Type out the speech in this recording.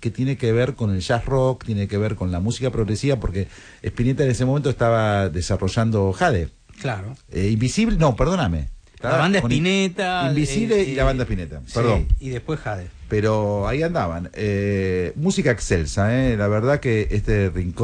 que tiene que ver con el jazz rock, tiene que ver con la música progresiva, porque Spinetta en ese momento estaba desarrollando Jade. Claro. Invisible, no, perdóname. La banda Spinetta. Invisible y la banda Spinetta, perdón. Sí, y después Jade. Pero ahí andaban. Música excelsa, la verdad que este rincón